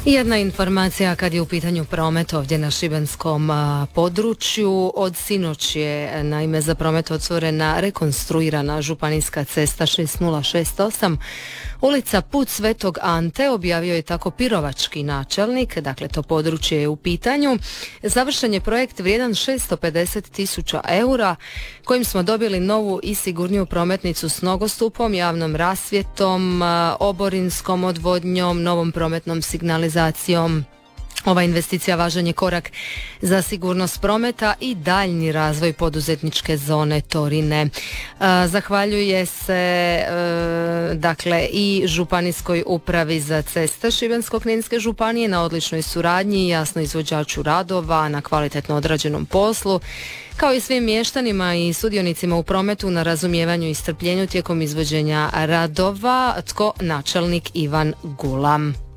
Jedna informacija kad je u pitanju promet ovdje na šibenskom području. Od sinoć je naime za promet otvorena rekonstruirana županijska cesta 6068 ulica Put Svetog Ante, objavio je tako pirovački načelnik, dakle to područje je u pitanju. Završen je projekt vrijedan 650.000 eura kojim smo dobili novu i sigurniju prometnicu s nogostupom, javnom rasvjetom, oborinskom odvodnjom, novom prometnom signalizacijom. Ova investicija važan je korak za sigurnost prometa i daljnji razvoj poduzetničke zone Torine. Zahvaljuje se dakle i Županijskoj upravi za ceste Šibensko-kninske županije na odličnoj suradnji, jasno izvođaču radova, na kvalitetno odrađenom poslu, kao i svim mještanima i sudionicima u prometu na razumijevanju i strpljenju tijekom izvođenja radova, načelnik Ivan Gulam.